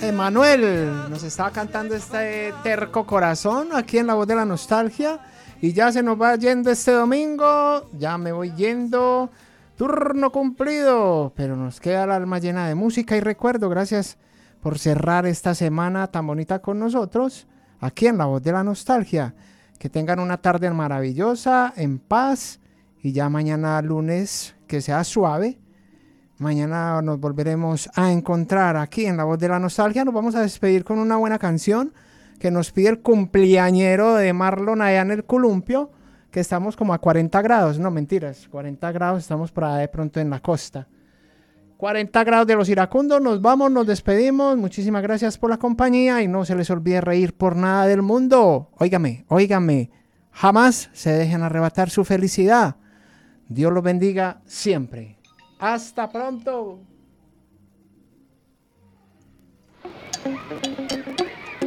Emanuel nos estaba cantando este Terco Corazón aquí en La Voz de la Nostalgia. Y ya se nos va yendo este domingo. Ya me voy yendo. Turno cumplido. Pero nos queda el alma llena de música y recuerdo. Gracias por cerrar esta semana tan bonita con nosotros. Aquí en La Voz de la Nostalgia. Que tengan una tarde maravillosa, en paz. Y ya mañana lunes que sea suave. Mañana nos volveremos a encontrar aquí en La Voz de la Nostalgia. Nos vamos a despedir con una buena canción que nos pide el cumpleañero de Marlon allá en el Columpio, que estamos como a 40 grados. No, mentiras, 40 grados, estamos por allá de pronto en la costa. 40 grados de los iracundos, nos vamos, nos despedimos. Muchísimas gracias por la compañía y no se les olvide reír por nada del mundo. Óigame, jamás se dejen arrebatar su felicidad. Dios los bendiga siempre. Hasta pronto.